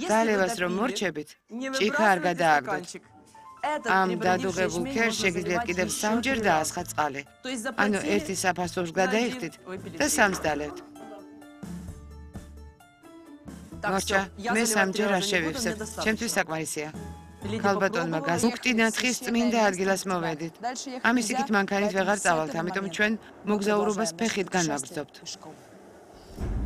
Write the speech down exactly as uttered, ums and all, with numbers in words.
დალევას რომ მორჩებით, ჭიქა არ გადააგდოთ. ამ დადუღებულ ქერს შეგიძლიათ კიდევ სამჯერ დაასხა წყალი. ანუ ერთი საფასურს გადაიხდით და სამს დალევთ. მორჩა, მე სამჯერ არ შევივსებ, ჩემთვის საკმარისია. ქალბატონმა გაზუქტინა თხის წმინდა ადგილას მოვედით. ამის იქით მანქანით ვეღარ წავალთ, ამიტომ ჩვენ მოგზაურობას ფეხით განვაგრძობთ.